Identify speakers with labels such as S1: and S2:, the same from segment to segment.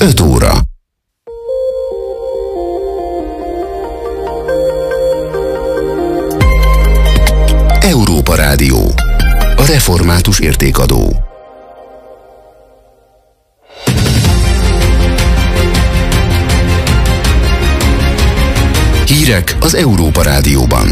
S1: 5 óra. Európa Rádió. A református értékadó. Hírek az Európa Rádióban.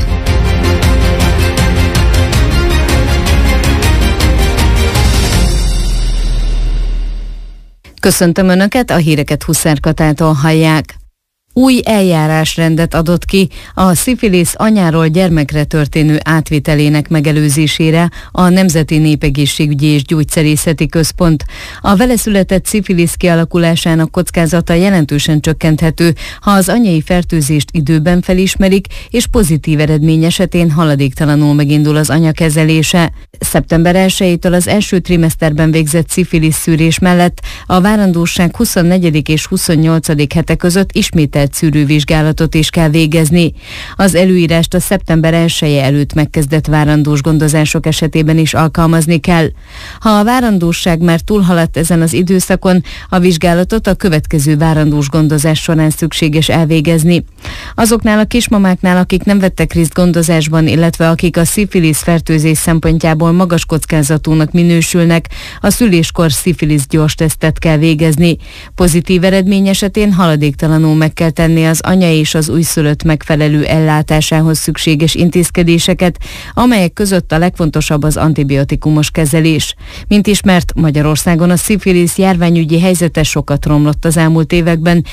S2: Köszöntöm Önöket, a híreket Huszár Katától hallják. Új eljárásrendet adott ki a szifilisz anyáról gyermekre történő átvitelének megelőzésére a Nemzeti Népegészségügyi és Gyógyszerészeti Központ. A vele született szifilisz kialakulásának kockázata jelentősen csökkenthető, ha az anyai fertőzést időben felismerik, és pozitív eredmény esetén haladéktalanul megindul az anya kezelése. Szeptember 1-től az első trimeszterben végzett szifilisz szűrés mellett a várandóság 24. és 28. hete között ismételt szűrővizsgálatot is kell végezni. Az előírást a szeptember 1-je előtt megkezdett várandós gondozások esetében is alkalmazni kell. Ha a várandóság már túlhaladt ezen az időszakon, a vizsgálatot a következő várandós gondozás során szükséges elvégezni. Azoknál a kismamáknál, akik nem vettek részt gondozásban, illetve akik a szifilisz fertőzés szempontjából magas kockázatúnak minősülnek, a szüléskor szifilisz gyors tesztet kell végezni. Pozitív eredmény esetén haladéktalanul meg kell tenni az anya és az újszülött megfelelő ellátásához szükséges intézkedéseket, amelyek között a legfontosabb az antibiotikumos kezelés. Mint ismert, Magyarországon a szifilisz járványügyi helyzete sokat romlott az elmúlt években.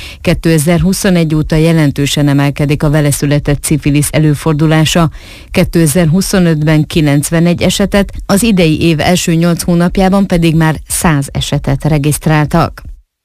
S2: 2021 óta jelentősen emelkedik a vele született szifilisz előfordulása. 2025-ben 91 esetet, az idei év első 8 hónapjában pedig már 100 esetet regisztráltak.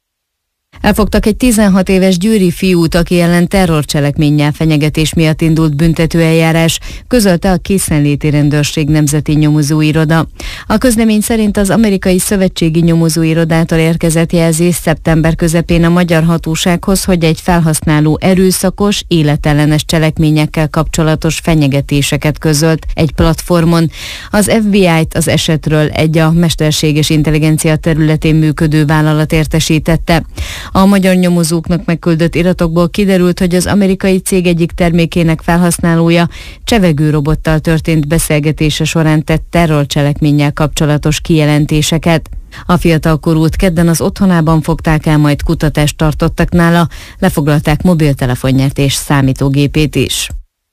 S2: Elfogtak egy 16 éves győri fiút, aki ellen terrorcselekménnyel fenyegetés miatt indult büntetőeljárás, közölte a Készenléti Rendőrség Nemzeti Nyomozóiroda. A közlemény szerint az Amerikai Szövetségi Nyomozóirodától érkezett jelzés szeptember közepén a magyar hatósághoz, hogy egy felhasználó erőszakos, életellenes cselekményekkel kapcsolatos fenyegetéseket közölt egy platformon. Az FBI-t az esetről egy a mesterséges intelligencia területén működő vállalat értesítette. A magyar nyomozóknak megküldött iratokból kiderült, hogy az amerikai cég egyik termékének felhasználója csevegőrobottal történt beszélgetése során tett terrorcselekménnyel kapcsolatos kijelentéseket. A fiatalkorút kedden az otthonában fogták el, majd kutatást tartottak nála, lefoglalták mobiltelefonját és számítógépét is.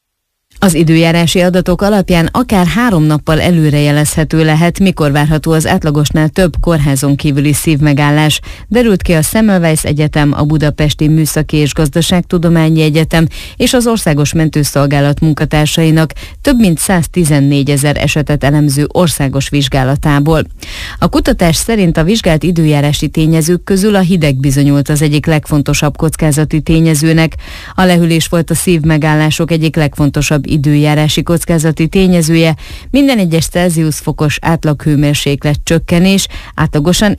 S2: Az időjárási adatok alapján akár 3 nappal előrejelezhető lehet, mikor várható az átlagosnál több kórházon kívüli szívmegállás. Derült ki a Semmelweis Egyetem, a Budapesti Műszaki és Gazdaságtudományi Egyetem és az Országos Mentőszolgálat munkatársainak több mint 114 000 esetet elemző országos vizsgálatából. A kutatás szerint a vizsgált időjárási tényezők közül a hideg bizonyult az egyik legfontosabb kockázati tényezőnek. A lehűlés volt a szívmegállások egyik legfontosabb időjárási kockázati tényezője. Minden egyes Celsius fokos átlaghőmérséklet csökkenés átlagosan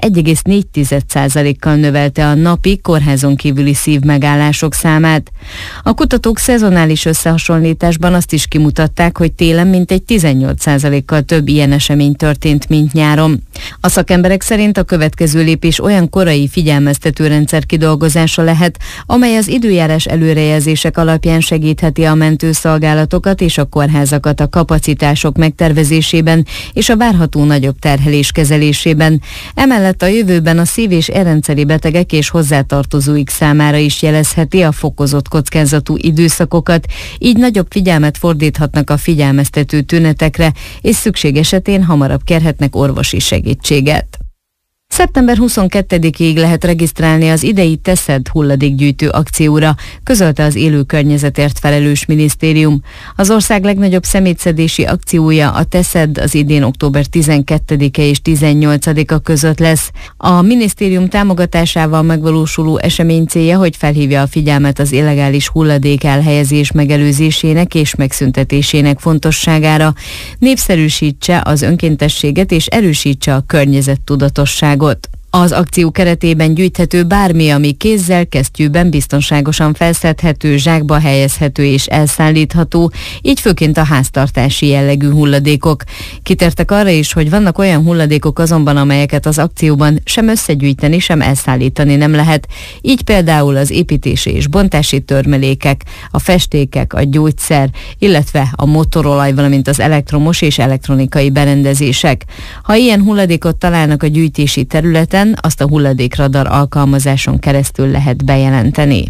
S2: 1,4%-kal növelte a napi kórházon kívüli szívmegállások számát. A kutatók szezonális összehasonlításban azt is kimutatták, hogy télen mintegy 18%-kal több ilyen esemény történt, mint nyáron. A szakemberek szerint a következő lépés olyan korai figyelmeztető rendszer kidolgozása lehet, amely az időjárás előrejelzések alapján segítheti a mentőszolgálatokat és a kórházakat a kapacitások megtervezésében és a várható nagyobb terhelés kezelésében. Emellett a jövőben a szív- és érrendszeri betegek és hozzátartozóik számára is jelezheti a fokozott kockázatú időszakokat, így nagyobb figyelmet fordíthatnak a figyelmeztető tünetekre, és szükség esetén hamarabb kérhetnek orvosi segítséget. Szeptember 22-ig lehet regisztrálni az idei Teszed hulladékgyűjtő akcióra, közölte az élő környezetért felelős minisztérium. Az ország legnagyobb szemétszedési akciója, a Teszed, az idén október 12-e és 18-a között lesz. A minisztérium támogatásával megvalósuló esemény célja, hogy felhívja a figyelmet az illegális hulladék elhelyezés megelőzésének és megszüntetésének fontosságára, népszerűsítse az önkéntességet és erősítse a környezettudatosságot. Az akció keretében gyűjthető bármi, ami kézzel, kesztyűben biztonságosan felszedhető, zsákba helyezhető és elszállítható, így főként a háztartási jellegű hulladékok. Kitértek arra is, hogy vannak olyan hulladékok azonban, amelyeket az akcióban sem összegyűjteni, sem elszállítani nem lehet. Így például az építési és bontási törmelékek, a festékek, a gyógyszer, illetve a motorolaj, valamint az elektromos és elektronikai berendezések. Ha ilyen hulladékot találnak a gyűjtési területen, azt a hulladékradar alkalmazáson keresztül lehet bejelenteni.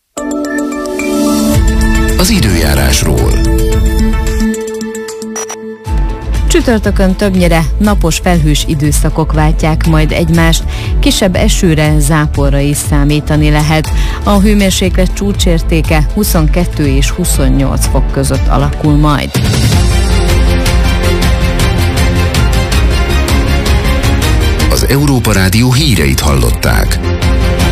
S1: Az időjárásról.
S2: Csütörtökön többnyire napos felhős időszakok váltják majd egymást, kisebb esőre, záporra is számítani lehet. A hőmérséklet csúcsértéke 22 és 28 fok között alakul majd.
S1: Az Európa Rádió híreit hallották.